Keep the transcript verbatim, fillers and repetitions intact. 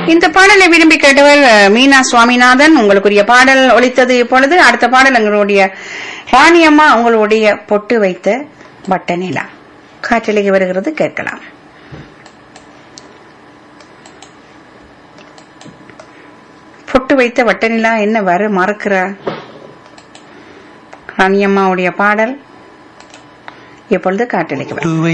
இந்த பாடலை விரும்பி கேட்டவர் மீனா சுவாமிநாதன். உங்களுக்குரிய பாடல் ஒலித்தது. இப்பொழுது அடுத்த பாடல் எங்களுடைய ராணியம்மா உங்களுடைய பொட்டு வைத்த வட்டநிலா காற்றலைக்கு வருகிறது, கேட்கலாம். பொட்டு வைத்த வட்டநிலா என்ன வர மறக்கிறார்? ராணியம்மாவுடைய பாடல் இப்பொழுது காற்றலைக்கு வரும்.